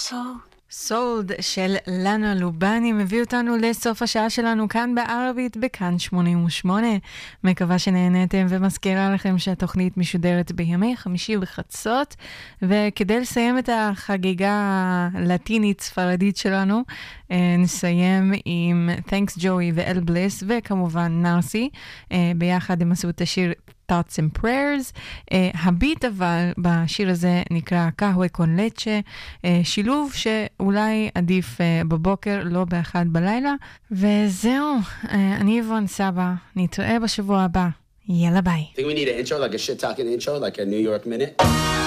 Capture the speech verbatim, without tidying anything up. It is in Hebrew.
סולד של לנה לובני מביא אותנו לסוף השעה שלנו כאן בערבית בכאן שמונים ושמונה. מקווה שנהנתם ומזכירה לכם שהתוכנית משודרת בימי חמישי בחצות, וכדי לסיים את החגיגה הלטינית ספרדית שלנו נסיים עם Thanks Joey ואל בליס וכמובן נרסי. ביחד הם עשו את השיר Thoughts and Prayers. Uh, הביט אבל בשיר הזה נקרא קהווה קון לצ'ה, uh, שילוב שאולי עדיף uh, בבוקר, לא באחד בלילה. וזהו, uh, אני איבון סבא, נתראה בשבוע הבא. יאללה ביי. I think we need an intro, like a shit talking intro, like a New York minute.